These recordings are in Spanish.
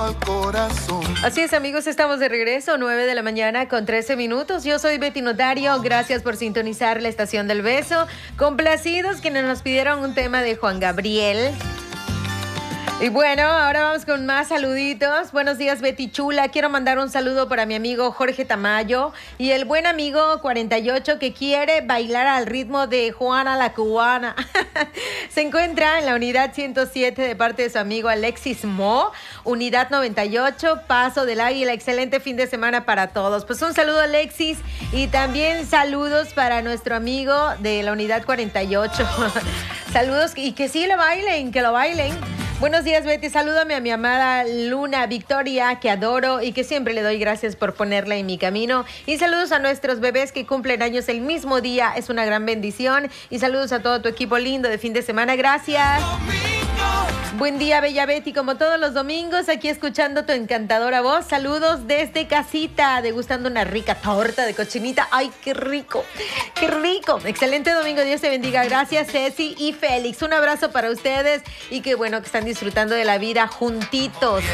al corazón. Así es, amigos, estamos de regreso, 9 de la mañana con 13 minutos. Yo soy Betty Notario, gracias por sintonizar la Estación del Beso. Complacidos quienes nos pidieron un tema de Juan Gabriel. Y bueno, ahora vamos con más saluditos. Buenos días, Betty Chula. Quiero mandar un saludo para mi amigo Jorge Tamayo y el buen amigo 48 que quiere bailar al ritmo de Juana la Cubana. Se encuentra en la unidad 107 de parte de su amigo Alexis Mo, unidad 98, Paso del Águila. Excelente fin de semana para todos. Pues un saludo, Alexis, y también saludos para nuestro amigo de la unidad 48. Saludos y que sí lo bailen, que lo bailen. Buenos días, Betty. Salúdame a mi amada Luna Victoria, que adoro y que siempre le doy gracias por ponerla en mi camino. Y saludos a nuestros bebés que cumplen años el mismo día. Es una gran bendición. Y saludos a todo tu equipo lindo de fin de semana. Gracias. Buen día, Bella Betty. Como todos los domingos, aquí escuchando tu encantadora voz. Saludos desde casita, degustando una rica torta de cochinita. ¡Ay, qué rico! ¡Qué rico! Excelente domingo. Dios te bendiga. Gracias, Ceci y Félix. Un abrazo para ustedes y qué bueno que están disfrutando de la vida juntitos.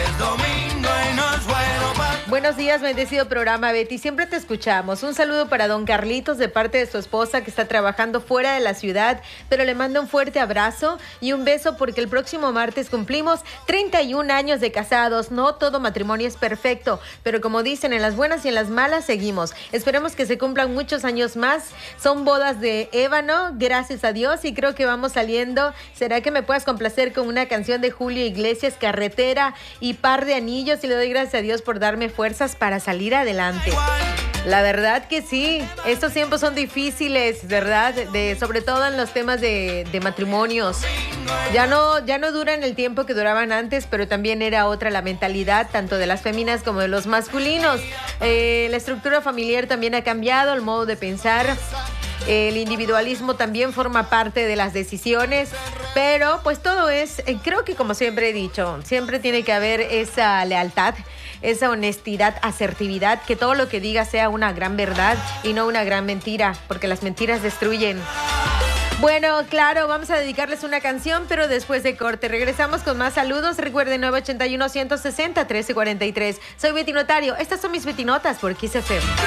Buenos días, bendecido programa, Betty. Siempre te escuchamos. Un saludo para don Carlitos de parte de su esposa que está trabajando fuera de la ciudad, pero le mando un fuerte abrazo y un beso porque el próximo martes cumplimos 31 años de casados. No todo matrimonio es perfecto, pero como dicen, en las buenas y en las malas seguimos. Esperemos que se cumplan muchos años más. Son bodas de ébano, gracias a Dios, y creo que vamos saliendo. ¿Será que me puedas complacer con una canción de Julio Iglesias, Carretera y Par de Anillos? Y le doy gracias a Dios por darme fuerzas para salir adelante. La verdad que sí, estos tiempos son difíciles, ¿verdad? Sobre todo en los temas de matrimonios. Ya no duran el tiempo que duraban antes, pero también era otra la mentalidad, tanto de las féminas como de los masculinos. La estructura familiar también ha cambiado, el modo de pensar. El individualismo también forma parte de las decisiones, pero pues todo es, creo que como siempre he dicho, siempre tiene que haber esa lealtad, esa honestidad, asertividad, que todo lo que diga sea una gran verdad y no una gran mentira, porque las mentiras destruyen. Bueno, claro, vamos a dedicarles una canción, pero después de corte. Regresamos con más saludos. Recuerden, 981-160-1343. Soy Betty Notario. Estas son mis Betinotas por Kiss FM.